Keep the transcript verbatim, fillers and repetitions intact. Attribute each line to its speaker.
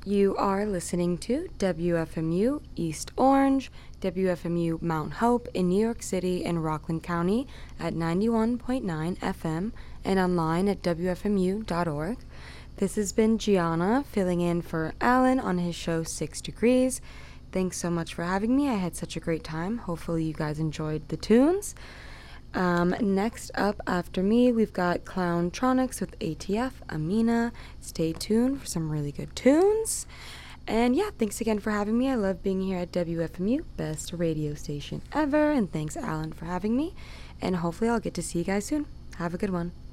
Speaker 1: You are listening to W F M U East Orange, W F M U Mount Hope in New York City and Rockland County at ninety-one point nine F M and online at W F M U dot org. This has been Gianna filling in for Alan on his show Six Degrees. Thanks so much for having me. I had such a great time. Hopefully you guys enjoyed the tunes. Um, next up after me, we've got Clowntronics with A T F, Amina. Stay tuned for some really good tunes. And yeah, thanks again for having me. I love being here at W F M U, best radio station ever. And thanks, Alan, for having me. And hopefully I'll get to see you guys soon. Have a good one.